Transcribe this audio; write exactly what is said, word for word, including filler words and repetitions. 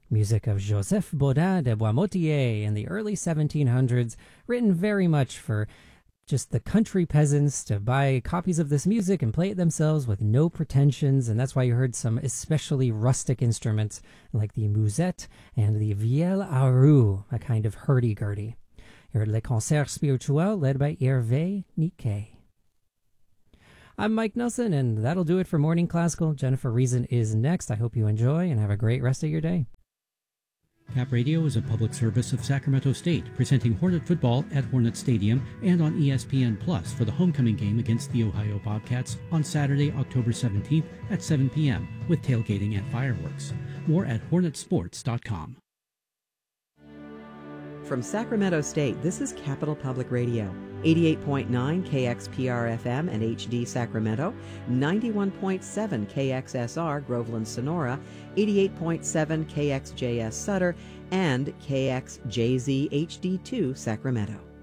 Music of Joseph Bodin de Boismotier in the early seventeen hundreds, written very much for just the country peasants to buy copies of this music and play it themselves with no pretensions, and that's why you heard some especially rustic instruments like the musette and the vielle à roue, a kind of hurdy-gurdy. You heard Les Concerts Spirituels, led by Hervé Niquet. I'm Mike Nelson, and that'll do it for Morning Classical. Jennifer Reason is next. I hope you enjoy and have a great rest of your day. Cap Radio is a public service of Sacramento State, presenting Hornet football at Hornet Stadium and on E S P N Plus for the homecoming game against the Ohio Bobcats on Saturday, October seventeenth at seven p.m. with tailgating and fireworks. More at hornet sports dot com. From Sacramento State, this is Capital Public Radio, eighty-eight point nine K X P R F M and H D Sacramento, ninety-one point seven K X S R Groveland Sonora, eighty-eight point seven K X J S Sutter, and K X J Z H D two Sacramento.